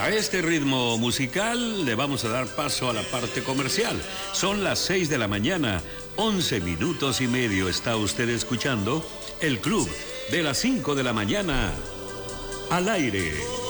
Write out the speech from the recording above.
A este ritmo musical le vamos a dar paso a la parte comercial. Son las 6 de la mañana, 11 minutos y medio. Está usted escuchando el club de las 5 de la mañana al aire.